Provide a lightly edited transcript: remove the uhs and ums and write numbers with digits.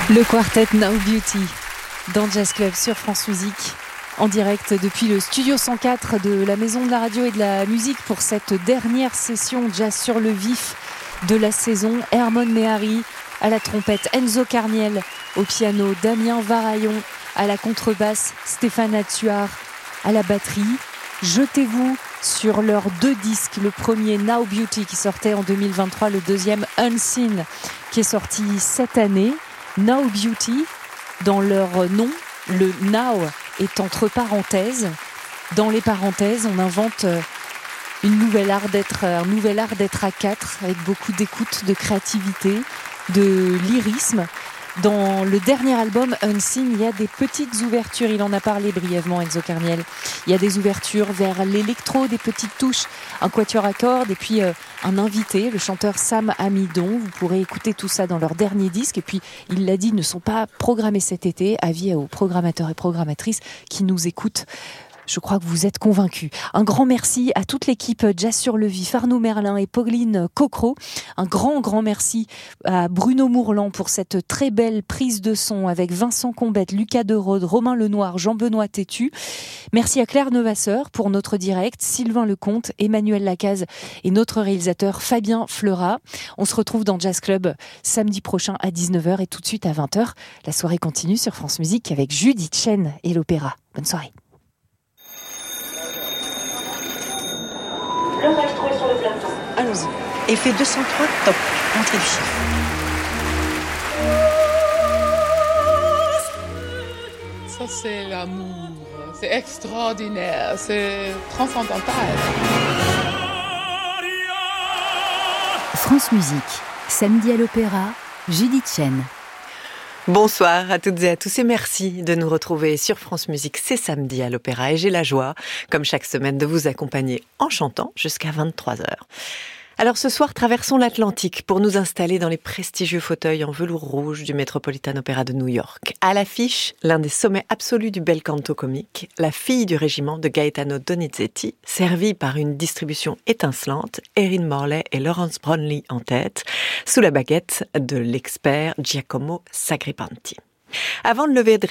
Le quartet Now Beauty dans Jazz Club sur France Musique, en direct depuis le studio 104 de la Maison de la Radio et de la Musique pour cette dernière session Jazz sur le vif de la saison. Hermon Mehari à la trompette, Enzo Carniel au piano, Damien Varaillon à la contrebasse, Stéphane Attuard à la batterie. Jetez-vous sur leurs deux disques, le premier Now Beauty qui sortait en 2023, le deuxième Unseen qui est sorti cette année. Now Beauty, dans leur nom, le Now est entre parenthèses. Dans les parenthèses, on invente un nouvel art d'être à quatre, avec beaucoup d'écoute, de créativité, de lyrisme. Dans le dernier album Unseen, il y a des petites ouvertures, il en a parlé brièvement Enzo Carniel. Il y a des ouvertures vers l'électro, des petites touches, un quatuor à cordes et puis un invité, le chanteur Sam Amidon. Vous pourrez écouter tout ça dans leur dernier disque. Et puis, il l'a dit, ils ne sont pas programmés cet été. Avis aux programmateurs et programmatrices qui nous écoutent. Je crois que vous êtes convaincus. Un grand merci à toute l'équipe Jazz sur le Vif, Arnaud Merlin et Pauline Cocro. Un grand merci à Bruno Mourlan pour cette très belle prise de son avec Vincent Combette, Lucas Derode, Romain Lenoir, Jean-Benoît Tétu. Merci à Claire Nevasseur pour notre direct, Sylvain Lecomte, Emmanuel Lacaze et notre réalisateur Fabien Fleurat. On se retrouve dans Jazz Club samedi prochain à 19h et tout de suite à 20h. La soirée continue sur France Musique avec Judith Chen et l'opéra. Bonne soirée. Le maestro est sur le plateau. Allons-y. Effet 203, top. Entrez du chiffre. Ça, c'est l'amour. C'est extraordinaire. C'est transcendantal. France Musique, samedi à l'opéra, Judith Chen. Bonsoir à toutes et à tous et merci de nous retrouver sur France Musique. C'est samedi à l'Opéra et j'ai la joie, comme chaque semaine, de vous accompagner en chantant jusqu'à 23h. Alors ce soir, traversons l'Atlantique pour nous installer dans les prestigieux fauteuils en velours rouge du Metropolitan Opera de New York. À l'affiche, l'un des sommets absolus du bel canto comique, La fille du régiment de Gaetano Donizetti, servie par une distribution étincelante, Erin Morley et Lawrence Brownlee en tête, sous la baguette de l'expert Giacomo Sacripanti. Avant de lever